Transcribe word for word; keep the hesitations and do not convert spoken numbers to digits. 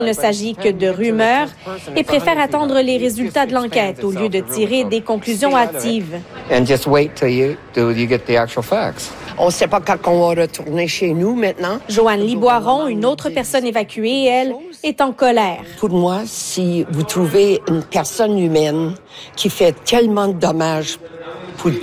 Il ne s'agit que de rumeurs et préfère attendre les résultats de l'enquête au lieu de tirer des conclusions hâtives. And just wait till you, till you get the actual facts. On ne sait pas quand on va retourner chez nous maintenant. Joanne Liboiron, une autre personne évacuée, elle, est en colère. Pour moi, si vous trouvez une personne humaine qui fait tellement de dommages pour